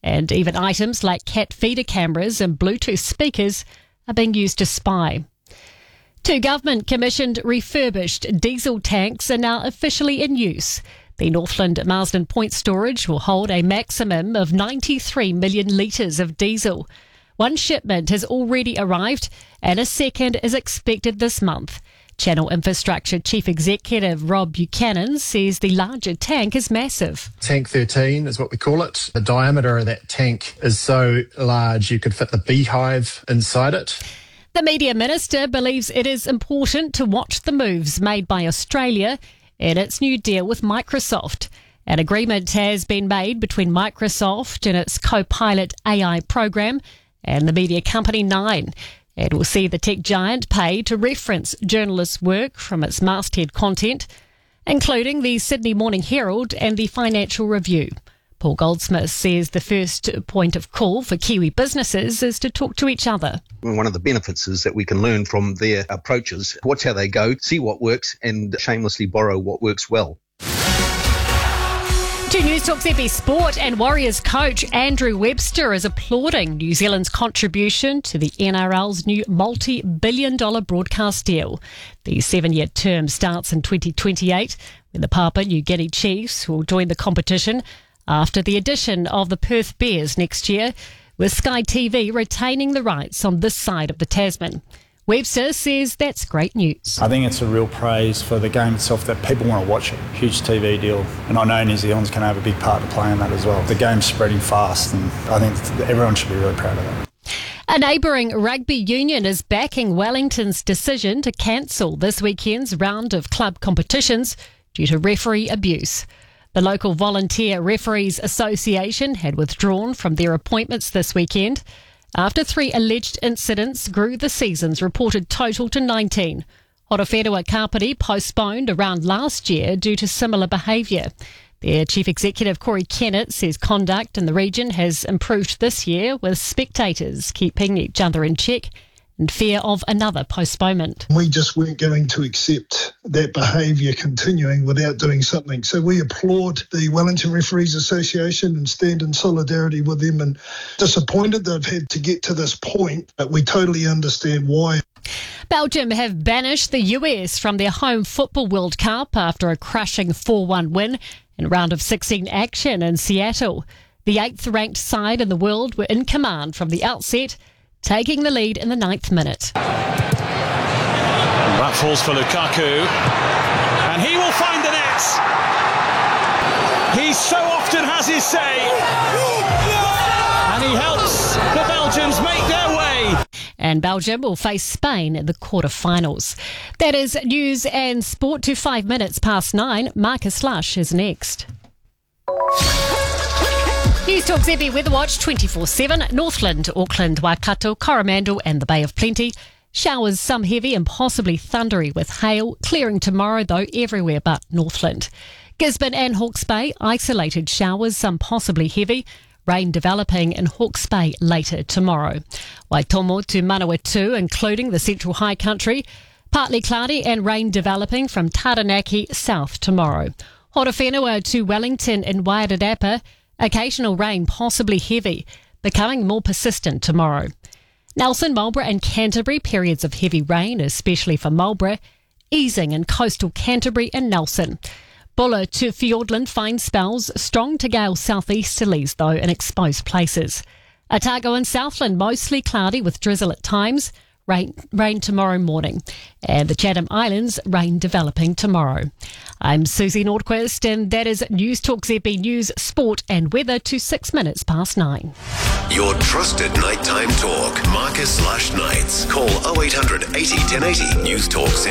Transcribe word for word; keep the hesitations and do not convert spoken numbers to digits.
And even items like cat feeder cameras and Bluetooth speakers are being used to spy. Two government-commissioned refurbished diesel tanks are now officially in use. The Northland Marsden Point storage will hold a maximum of ninety-three million litres of diesel. One shipment has already arrived and a second is expected this month. Channel Infrastructure Chief Executive Rob Buchanan says the larger tank is massive. Tank thirteen is what we call it. The diameter of that tank is so large you could fit the beehive inside it. The Media Minister believes it is important to watch the moves made by Australia in its new deal with Microsoft. An agreement has been made between Microsoft and its Copilot A I program and the media company Nine. It will see the tech giant pay to reference journalists' work from its masthead content, including the Sydney Morning Herald and the Financial Review. Paul Goldsmith says the first point of call for Kiwi businesses is to talk to each other. One of the benefits is that we can learn from their approaches, watch how they go, see what works, and shamelessly borrow what works well. To News Talk Z B Sport, and Warriors coach Andrew Webster is applauding New Zealand's contribution to the N R L's new multi-billion dollar broadcast deal. The seven-year term starts in twenty twenty-eight, when the Papua New Guinea Chiefs will join the competition after the addition of the Perth Bears next year, with Sky T V retaining the rights on this side of the Tasman. Webster says that's great news. I think it's a real praise for the game itself that people want to watch it. Huge T V deal. And I know New Zealand's going to have a big part to play in that as well. The game's spreading fast and I think everyone should be really proud of that. A neighbouring rugby union is backing Wellington's decision to cancel this weekend's round of club competitions due to referee abuse. The local Volunteer Referees Association had withdrawn from their appointments this weekend after three alleged incidents grew the season's reported total to nineteen. Horowhenua Kapiti postponed a round last year due to similar behaviour. Their Chief Executive Corey Kennett says conduct in the region has improved this year, with spectators keeping each other in check in fear of another postponement. We just weren't going to accept that behaviour continuing without doing something. So we applaud the Wellington Referees Association and stand in solidarity with them, and disappointed they've had to get to this point, but we totally understand why. Belgium have banished the U S from their home Football World Cup after a crushing four one win in round of sixteen action in Seattle. The eighth-ranked side in the world were in command from the outset, taking the lead in the ninth minute. That falls for Lukaku, and he will find the net. He so often has his say, and he helps the Belgians make their way. And Belgium will face Spain in the quarter-finals. That is news and sport to five minutes past nine. Marcus Lush is next. News Talk Z B Weather Watch twenty-four seven. Northland, Auckland, Waikato, Coromandel and the Bay of Plenty. Showers, some heavy and possibly thundery with hail. Clearing tomorrow though everywhere but Northland. Gisborne and Hawke's Bay, isolated showers, some possibly heavy. Rain developing in Hawke's Bay later tomorrow. Waitomo to Manawatu, including the Central High Country. Partly cloudy and rain developing from Taranaki south tomorrow. Horowhenua to Wellington and Wairarapa. Occasional rain, possibly heavy, becoming more persistent tomorrow. Nelson, Marlborough and Canterbury, periods of heavy rain, especially for Marlborough, easing in coastal Canterbury and Nelson. Buller to Fiordland, fine spells, strong to gale southeasterlies though in exposed places. Otago and Southland, mostly cloudy with drizzle at times. Rain, rain tomorrow morning. And the Chatham Islands, rain developing tomorrow. I'm Susie Nordquist, and that is News Talk Z B News, Sport and Weather to six minutes past nine. Your trusted nighttime talk. Marcus Lush Nights. Call oh eight hundred eighty ten eighty. News Talk Z